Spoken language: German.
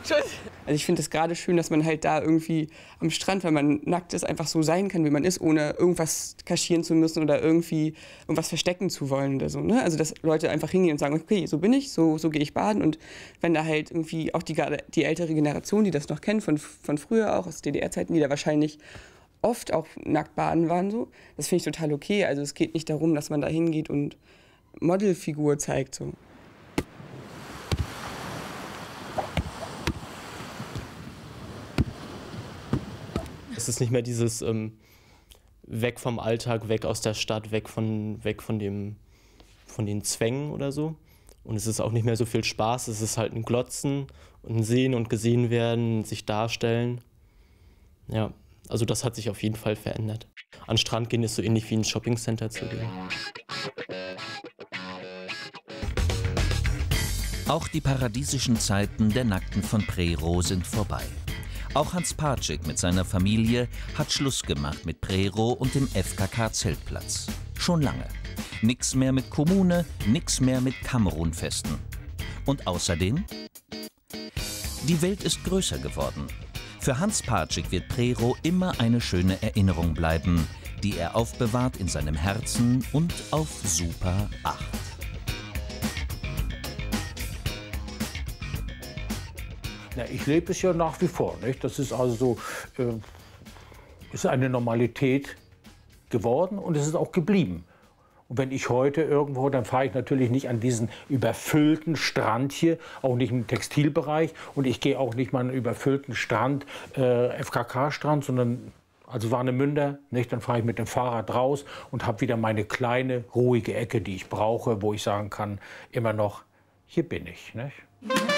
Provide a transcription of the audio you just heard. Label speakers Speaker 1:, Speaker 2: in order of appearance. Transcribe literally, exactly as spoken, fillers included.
Speaker 1: Also ich finde es gerade schön, dass man halt da irgendwie am Strand, wenn man nackt ist, einfach so sein kann, wie man ist, ohne irgendwas kaschieren zu müssen oder irgendwie irgendwas verstecken zu wollen oder so. Ne? Also dass Leute einfach hingehen und sagen, okay, so bin ich, so, so gehe ich baden. Und wenn da halt irgendwie auch die, die ältere Generation, die das noch kennt, von, von früher auch, aus D D R-Zeiten, die da wahrscheinlich oft auch nackt baden waren, so, das finde ich total okay. Also es geht nicht darum, dass man da hingeht und Modelfigur zeigt. So.
Speaker 2: Es ist nicht mehr dieses ähm, weg vom Alltag, weg aus der Stadt, weg von, weg von, dem, von den Zwängen oder so. Und es ist auch nicht mehr so viel Spaß. Es ist halt ein Glotzen und ein Sehen und gesehen werden, sich darstellen. Ja, also das hat sich auf jeden Fall verändert. An den Strand gehen ist so ähnlich wie ins Shoppingcenter zu gehen.
Speaker 3: Auch die paradiesischen Zeiten der Nackten von Prerow sind vorbei. Auch Hans Parcik mit seiner Familie hat Schluss gemacht mit Prerow und dem F K K-Zeltplatz. Schon lange. Nix mehr mit Kommune, nix mehr mit Kamerunfesten. Und außerdem? Die Welt ist größer geworden. Für Hans Parcik wird Prerow immer eine schöne Erinnerung bleiben, die er aufbewahrt in seinem Herzen und auf Super acht.
Speaker 4: Na, ich lebe es ja nach wie vor. Nicht? Das ist also so, äh, ist eine Normalität geworden und es ist auch geblieben. Und wenn ich heute irgendwo, dann fahre ich natürlich nicht an diesen überfüllten Strand hier, auch nicht im Textilbereich. Und ich gehe auch nicht mal an einen überfüllten Strand, äh, F K K-Strand, sondern also Warnemünder, nicht? Dann fahre ich mit dem Fahrrad raus und habe wieder meine kleine, ruhige Ecke, die ich brauche, wo ich sagen kann, immer noch, hier bin ich. Nicht?